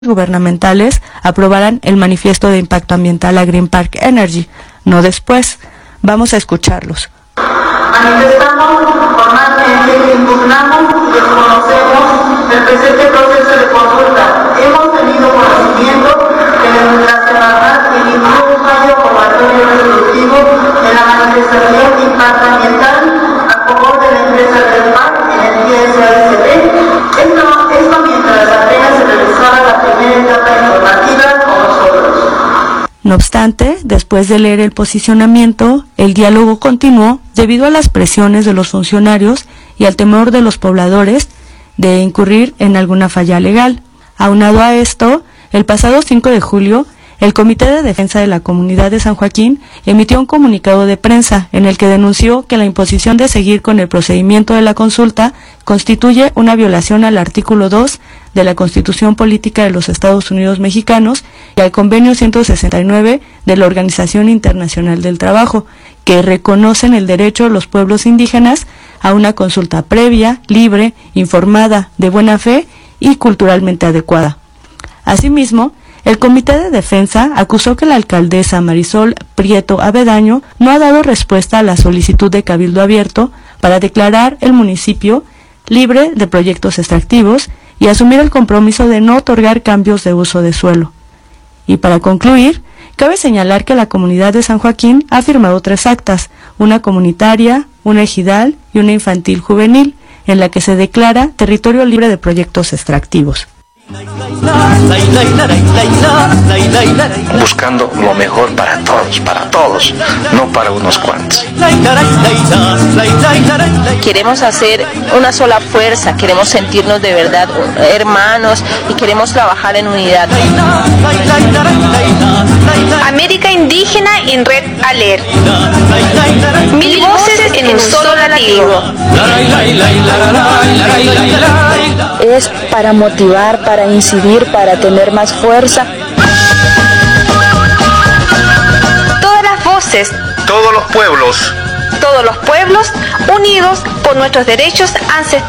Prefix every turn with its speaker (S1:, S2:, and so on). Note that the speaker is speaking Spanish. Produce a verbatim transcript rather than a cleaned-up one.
S1: gubernamentales aprobaran el manifiesto de impacto ambiental a Green Park Energy, no después. Vamos a escucharlos.
S2: Manifestamos formalmente que impugnamos y desconocemos el presente proceso de consulta. Hemos tenido conocimiento que la Semarnat emitió un fallo aprobatorio resolutivo en la manifestación de impacto ambiental a favor de la empresa Green Park Energy S A S P. Esto, esto mientras apenas se realizaba la primera etapa informativa con nosotros.
S1: No obstante, después de leer el posicionamiento, el diálogo continuó debido a las presiones de los funcionarios y al temor de los pobladores de incurrir en alguna falla legal. Aunado a esto, el pasado cinco de julio, el Comité de Defensa de la Comunidad de San Joaquín emitió un comunicado de prensa en el que denunció que la imposición de seguir con el procedimiento de la consulta constituye una violación al artículo dos de la Constitución Política de los Estados Unidos Mexicanos y al Convenio ciento sesenta y nueve de la Organización Internacional del Trabajo, que reconocen el derecho de los pueblos indígenas a una consulta previa, libre, informada, de buena fe y culturalmente adecuada. Asimismo, el Comité de Defensa acusó que la alcaldesa Marisol Prieto Avedaño no ha dado respuesta a la solicitud de Cabildo Abierto para declarar el municipio libre de proyectos extractivos y asumir el compromiso de no otorgar cambios de uso de suelo. Y para concluir, cabe señalar que la comunidad de San Joaquín ha firmado tres actas, una comunitaria, una ejidal y una infantil juvenil, en la que se declara territorio libre de proyectos extractivos.
S3: Buscando lo mejor para todos, para todos, no para unos cuantos.
S4: Queremos hacer una sola fuerza, queremos sentirnos de verdad hermanos y queremos trabajar en unidad.
S5: América Indígena en Red Alert. Mil voces en un solo latido.
S6: Es para motivar, para incidir, para tener más fuerza.
S5: Todas las voces,
S3: Todos los pueblos,
S5: todos los pueblos unidos por nuestros derechos ancestrales.